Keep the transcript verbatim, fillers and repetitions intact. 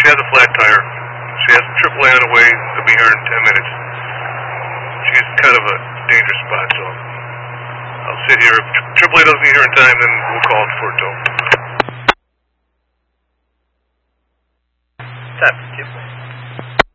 has a flat tire. She has triple A on the way. They'll be here in ten minutes. She's kind of a dangerous spot, so I'll sit here. If triple A doesn't get here in time, then we'll call it for a tow. Tap,